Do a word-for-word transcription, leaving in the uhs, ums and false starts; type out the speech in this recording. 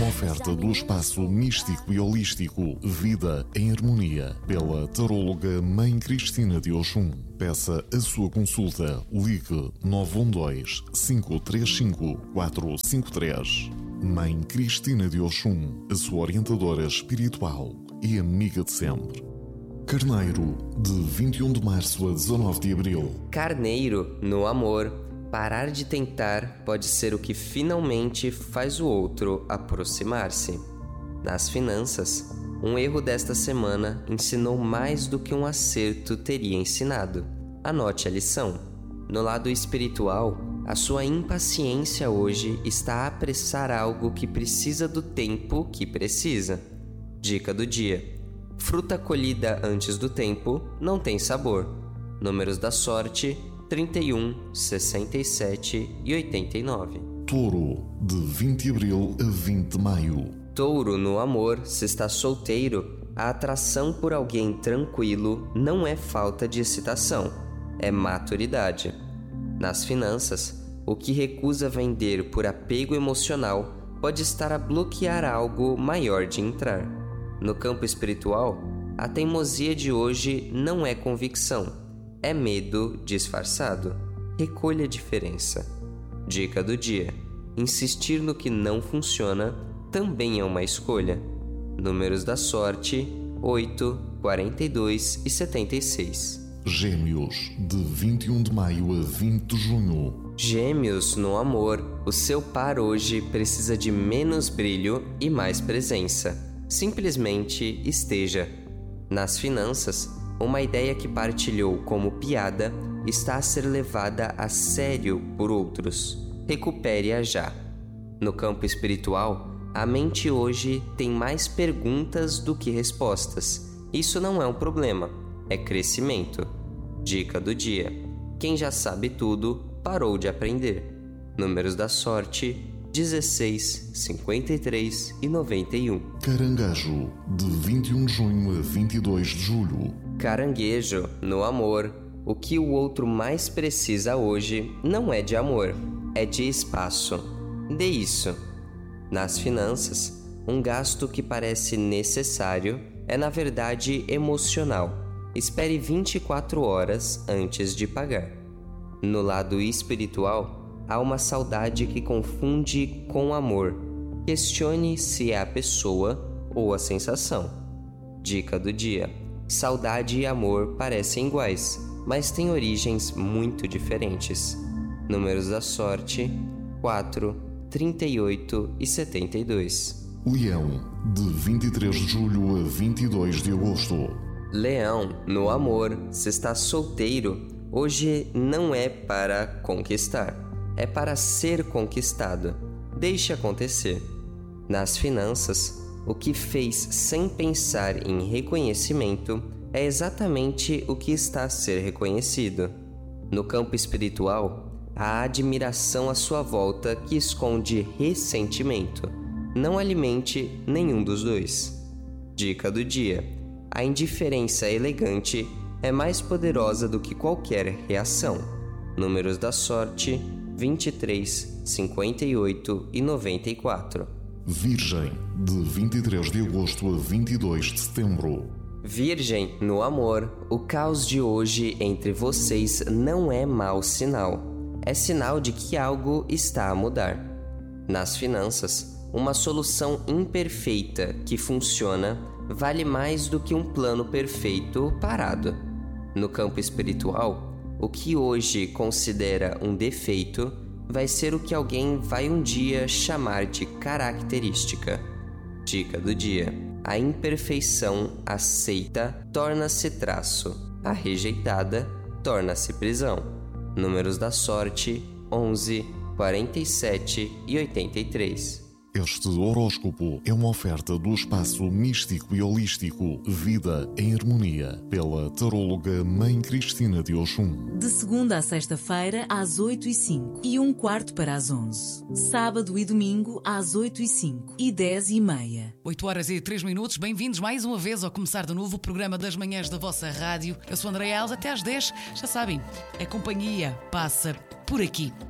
oferta do espaço místico e holístico Vida em Harmonia, pela taróloga Mãe Cristina de Oxum. Peça a sua consulta. Ligue nove um dois, cinco três cinco, quatro cinco três. Mãe Cristina de Oxum, a sua orientadora espiritual e amiga de sempre. Carneiro, de vinte e um de março a dezanove de abril. Carneiro, no amor, parar de tentar pode ser o que finalmente faz o outro aproximar-se. Nas finanças, um erro desta semana ensinou mais do que um acerto teria ensinado. Anote a lição. No lado espiritual, a sua impaciência hoje está a apressar algo que precisa do tempo que precisa. Dica do dia: fruta colhida antes do tempo não tem sabor. Números da sorte: trinta e um, sessenta e sete e oitenta e nove. Touro, de vinte de abril a vinte de maio. Touro, no amor, se está solteiro, a atração por alguém tranquilo não é falta de excitação, é maturidade. Nas finanças, o que recusa vender por apego emocional pode estar a bloquear algo maior de entrar. No campo espiritual, a teimosia de hoje não é convicção, é medo disfarçado. Recolha a diferença. Dica do dia: insistir no que não funciona também é uma escolha. Números da sorte: oito, quarenta e dois e setenta e seis. Gêmeos, de vinte e um de maio a vinte de junho. Gêmeos, no amor, o seu par hoje precisa de menos brilho e mais presença. Simplesmente esteja. Nas finanças, uma ideia que partilhou como piada está a ser levada a sério por outros. Recupere-a já. No campo espiritual, a mente hoje tem mais perguntas do que respostas. Isso não é um problema, é crescimento. Dica do dia: quem já sabe tudo parou de aprender. Números da sorte: dezesseis, cinquenta e três e noventa e um. Caranguejo, de vinte e um de junho a vinte e dois de julho. Caranguejo, no amor, o que o outro mais precisa hoje não é de amor, é de espaço. Dê isso. Nas finanças, um gasto que parece necessário é na verdade emocional. Espere vinte e quatro horas antes de pagar. No lado espiritual, há uma saudade que confunde com amor. Questione se é a pessoa ou a sensação. Dica do dia: saudade e amor parecem iguais, mas têm origens muito diferentes. Números da sorte: quatro, trinta e oito e setenta e dois. Leão, de vinte e três de julho a vinte e dois de agosto. Leão, no amor, se está solteiro, hoje não é para conquistar, é para ser conquistado. Deixe acontecer. Nas finanças, o que fez sem pensar em reconhecimento é exatamente o que está a ser reconhecido. No campo espiritual, há admiração à sua volta que esconde ressentimento. Não alimente nenhum dos dois. Dica do dia: a indiferença elegante é mais poderosa do que qualquer reação. Números da sorte: vinte e três, cinquenta e oito e noventa e quatro. Virgem, de vinte e três de agosto a vinte e dois de setembro. Virgem, no amor, o caos de hoje entre vocês não é mau sinal. É sinal de que algo está a mudar. Nas finanças, uma solução imperfeita que funciona vale mais do que um plano perfeito parado. No campo espiritual, o que hoje considera um defeito vai ser o que alguém vai um dia chamar de característica. Dica do dia: a imperfeição aceita torna-se traço, a rejeitada torna-se prisão. Números da sorte: onze, quarenta e sete e oitenta e três. Este horóscopo é uma oferta do espaço místico e holístico Vida em Harmonia, pela taróloga Mãe Cristina de Oxum. De segunda a sexta-feira, às oito e cinco e um quarto para as onze. Sábado e domingo, às oito e cinco e dez e meia. oito horas e três minutos, bem-vindos mais uma vez ao começar de novo o programa das manhãs da vossa rádio. Eu sou Andréa Alves, até às dez, já sabem, a companhia passa por aqui.